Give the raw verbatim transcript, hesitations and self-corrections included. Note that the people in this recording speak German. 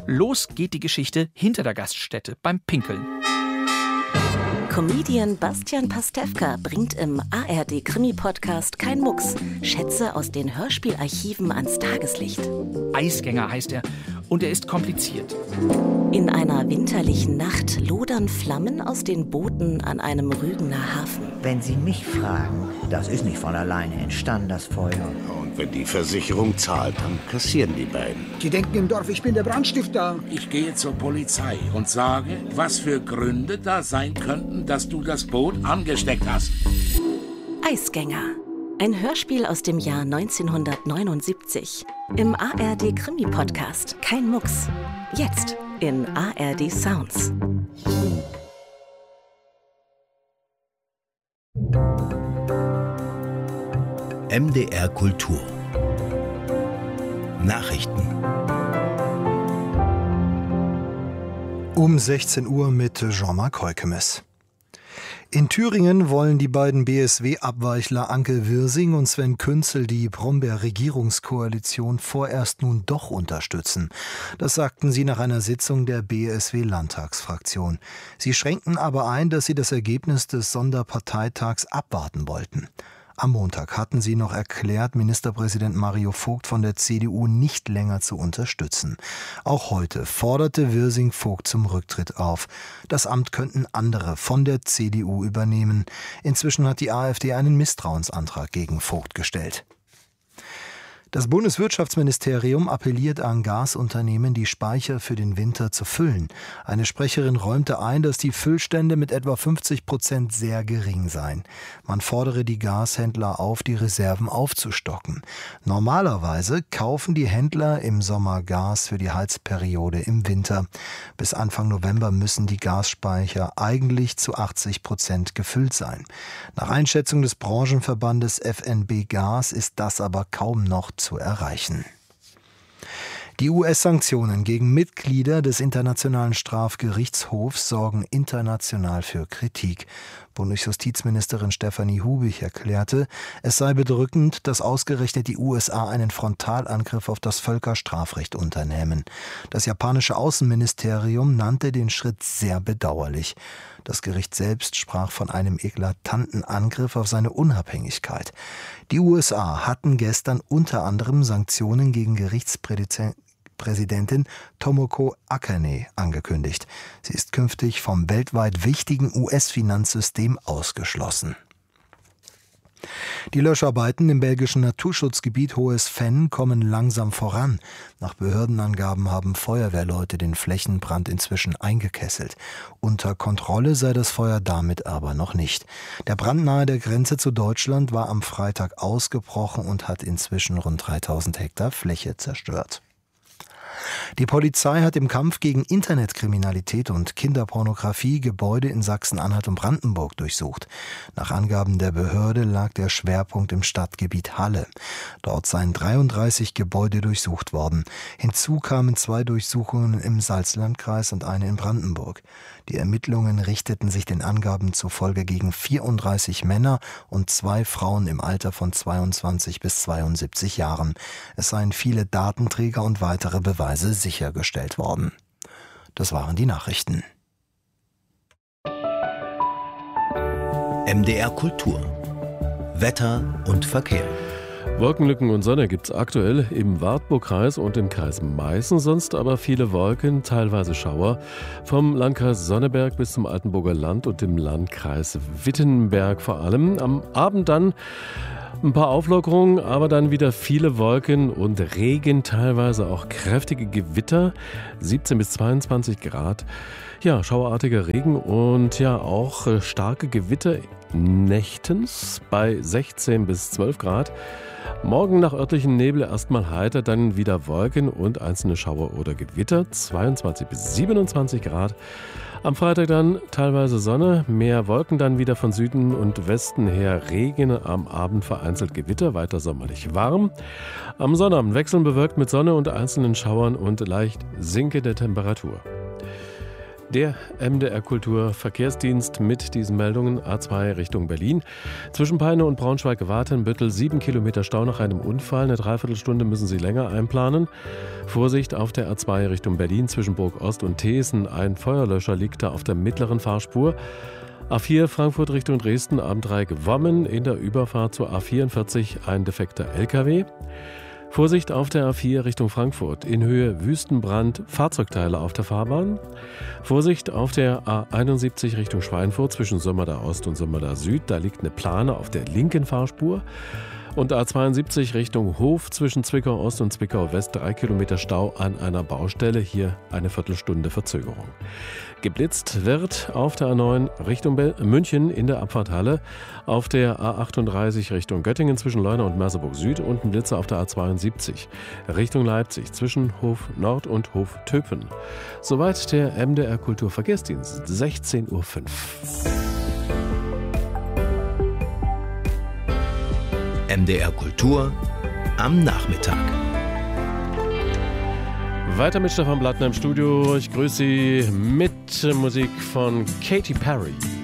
Los geht die Geschichte hinter der Gaststätte beim Pinkeln. Comedian Bastian Pastewka bringt im A R D-Krimi-Podcast Kein Mucks Schätze aus den Hörspielarchiven ans Tageslicht. Eisgänger heißt er und er ist kompliziert. In einer winterlichen Nacht lodern Flammen aus den Booten an einem Rügener Hafen. Wenn Sie mich fragen, das ist nicht von alleine entstanden, das Feuer. Und wenn die Versicherung zahlt, dann kassieren die beiden. Die denken im Dorf, ich bin der Brandstifter. Ich gehe zur Polizei und sage, was für Gründe da sein könnten, dass du das Boot angesteckt hast. Eisgänger. Ein Hörspiel aus dem Jahr neunzehnhundertneunundsiebzig. Im A R D-Krimi-Podcast Kein Mucks. Jetzt in A R D Sounds. M D R Kultur. Nachrichten. Um sechzehn Uhr mit Jean-Marc Heukemes. In Thüringen wollen die beiden B S W-Abweichler Anke Wirsing und Sven Künzel die Brombeer-Regierungskoalition vorerst nun doch unterstützen. Das sagten sie nach einer Sitzung der B S W-Landtagsfraktion. Sie schränkten aber ein, dass sie das Ergebnis des Sonderparteitags abwarten wollten. Am Montag hatten sie noch erklärt, Ministerpräsident Mario Vogt von der C D U nicht länger zu unterstützen. Auch heute forderte Wirsing Vogt zum Rücktritt auf. Das Amt könnten andere von der C D U übernehmen. Inzwischen hat die AfD einen Misstrauensantrag gegen Vogt gestellt. Das Bundeswirtschaftsministerium appelliert an Gasunternehmen, die Speicher für den Winter zu füllen. Eine Sprecherin räumte ein, dass die Füllstände mit etwa fünfzig Prozent sehr gering seien. Man fordere die Gashändler auf, die Reserven aufzustocken. Normalerweise kaufen die Händler im Sommer Gas für die Heizperiode im Winter. Bis Anfang November müssen die Gasspeicher eigentlich zu achtzig Prozent gefüllt sein. Nach Einschätzung des Branchenverbandes F N B Gas ist das aber kaum noch zu erreichen. Die U S-Sanktionen gegen Mitglieder des Internationalen Strafgerichtshofs sorgen international für Kritik. Bundesjustizministerin Stefanie Hubich erklärte, es sei bedrückend, dass ausgerechnet die U S A einen Frontalangriff auf das Völkerstrafrecht unternehmen. Das japanische Außenministerium nannte den Schritt sehr bedauerlich. Das Gericht selbst sprach von einem eklatanten Angriff auf seine Unabhängigkeit. Die U S A hatten gestern unter anderem Sanktionen gegen Gerichtspräsidentin Tomoko Akane angekündigt. Sie ist künftig vom weltweit wichtigen U S-Finanzsystem ausgeschlossen. Die Löscharbeiten im belgischen Naturschutzgebiet Hohes Venn kommen langsam voran. Nach Behördenangaben haben Feuerwehrleute den Flächenbrand inzwischen eingekesselt. Unter Kontrolle sei das Feuer damit aber noch nicht. Der Brand nahe der Grenze zu Deutschland war am Freitag ausgebrochen und hat inzwischen rund dreitausend Hektar Fläche zerstört. Die Polizei hat im Kampf gegen Internetkriminalität und Kinderpornografie Gebäude in Sachsen-Anhalt und Brandenburg durchsucht. Nach Angaben der Behörde lag der Schwerpunkt im Stadtgebiet Halle. Dort seien dreiunddreißig Gebäude durchsucht worden. Hinzu kamen zwei Durchsuchungen im Salzlandkreis und eine in Brandenburg. Die Ermittlungen richteten sich den Angaben zufolge gegen vierunddreißig Männer und zwei Frauen im Alter von zweiundzwanzig bis zweiundsiebzig Jahren. Es seien viele Datenträger und weitere Beweise sichergestellt worden. Das waren die Nachrichten. M D R Kultur. Wetter und Verkehr. Wolkenlücken und Sonne gibt es aktuell im Wartburgkreis und im Kreis Meißen, sonst aber viele Wolken, teilweise Schauer, vom Landkreis Sonneberg bis zum Altenburger Land und im Landkreis Wittenberg vor allem. Am Abend dann ein paar Auflockerungen, aber dann wieder viele Wolken und Regen, teilweise auch kräftige Gewitter, siebzehn bis zweiundzwanzig Grad. Ja, schauerartiger Regen und ja auch starke Gewitter nächtens bei sechzehn bis zwölf Grad. Morgen nach örtlichen Nebel erstmal heiter, dann wieder Wolken und einzelne Schauer oder Gewitter, zweiundzwanzig bis siebenundzwanzig Grad. Am Freitag dann teilweise Sonne, mehr Wolken dann wieder von Süden und Westen her, Regen, am Abend vereinzelt Gewitter, weiter sommerlich warm. Am Sonnabend wechseln bewölkt mit Sonne und einzelnen Schauern und leicht sinkende Temperatur. Der M D R Kultur Verkehrsdienst mit diesen Meldungen. A zwei Richtung Berlin. Zwischen Peine und Braunschweig-Watenbüttel sieben Kilometer Stau nach einem Unfall. Eine Dreiviertelstunde müssen Sie länger einplanen. Vorsicht auf der A zwei Richtung Berlin zwischen Burg Ost und Thesen. Ein Feuerlöscher liegt da auf der mittleren Fahrspur. A vier Frankfurt Richtung Dresden, Abendreieck Wommen. In der Überfahrt zur A vierundvierzig ein defekter L K W. Vorsicht auf der A vier Richtung Frankfurt, in Höhe Wüstenbrand, Fahrzeugteile auf der Fahrbahn. Vorsicht auf der A einundsiebzig Richtung Schweinfurt zwischen Sömmerda Ost und Sömmerda Süd, da liegt eine Plane auf der linken Fahrspur. Und A zweiundsiebzig Richtung Hof zwischen Zwickau Ost und Zwickau West, drei Kilometer Stau an einer Baustelle, hier eine Viertelstunde Verzögerung. Geblitzt wird auf der A neun Richtung Be- München in der Abfahrthalle, auf der A achtunddreißig Richtung Göttingen zwischen Leuna und Merseburg Süd und ein Blitzer auf der A zweiundsiebzig Richtung Leipzig zwischen Hof Nord und Hof Töpen. Soweit der M D R Kultur Verkehrsdienst, sechzehn Uhr fünf. M D R Kultur am Nachmittag. Weiter mit Stefan Blattner im Studio. Ich grüße Sie mit Musik von Katy Perry.